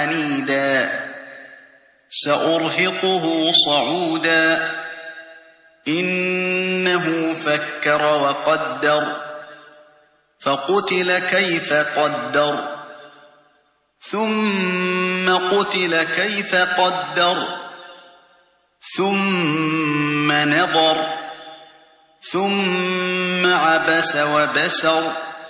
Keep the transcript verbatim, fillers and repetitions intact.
عنيدا سأرهقه صعودا إنه فكر وقدر فقتل كيف قدر ثم قتل كيف قدر ثم نظر ثم عبس وبسر